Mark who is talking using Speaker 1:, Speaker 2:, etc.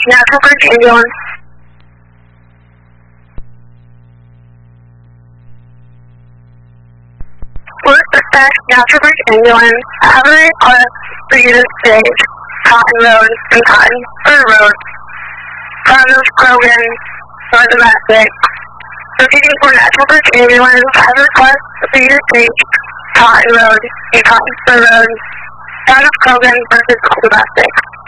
Speaker 1: Natural Bridge Ambulance. With dispatch, Natural Bridge Ambulance. I have a request for you to stage Cotton Road and Cotton Road. Front of Krogan for domestic. Repeating for Natural Bridge Ambulance. I have a request for you to stage Cotton Road and Cotton Road. Front of Krogan versus domestic.